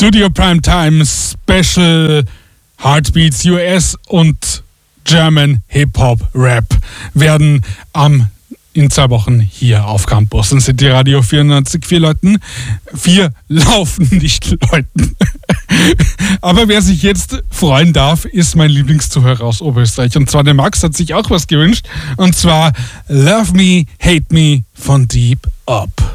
Studio Primetime Special Heartbeats US und German Hip-Hop Rap werden in 2 Wochen hier auf Campus. Dann sind die Radio 94.4 Leuten. 4 laufen nicht Leuten. Aber wer sich jetzt freuen darf, ist mein Lieblingszuhörer aus Oberösterreich. Und zwar der Max hat sich auch was gewünscht. Und zwar Love Me, Hate Me von Deep Up.